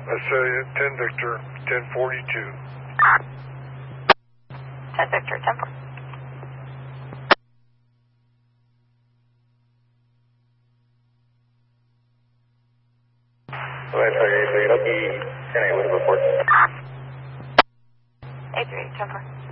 Let's say 10 Victor, 1042. 10 Victor, 10 4. Sorry, I'll be 10 with a report. 838, 10 4.